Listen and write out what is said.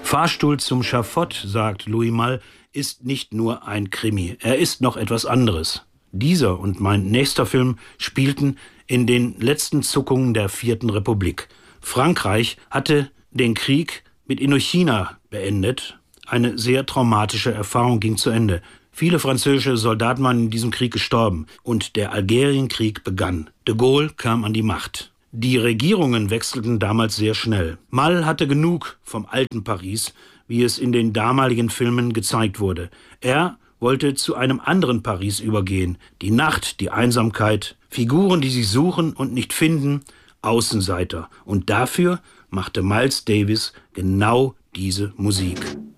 Fahrstuhl zum Schafott, sagt Louis Malle, ist nicht nur ein Krimi. Er ist noch etwas anderes. Dieser und mein nächster Film spielten in den letzten Zuckungen der Vierten Republik. Frankreich hatte den Krieg mit Indochina beendet. Eine sehr traumatische Erfahrung ging zu Ende. Viele französische Soldaten waren in diesem Krieg gestorben und der Algerienkrieg begann. De Gaulle kam an die Macht. Die Regierungen wechselten damals sehr schnell. Malle hatte genug vom alten Paris, wie es in den damaligen Filmen gezeigt wurde. Er wollte zu einem anderen Paris übergehen. Die Nacht, die Einsamkeit, Figuren, die sich suchen und nicht finden, Außenseiter. Und dafür machte Miles Davis genau diese Musik.